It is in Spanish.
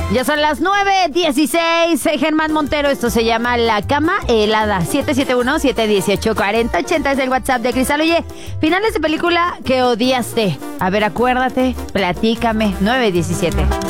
Ya son las 9:16. Germán Montero, esto se llama La Cama Helada. 771-718-4080 es el WhatsApp de Cristal. Oye, finales de película que odiaste. A ver, acuérdate, platícame. 9:17.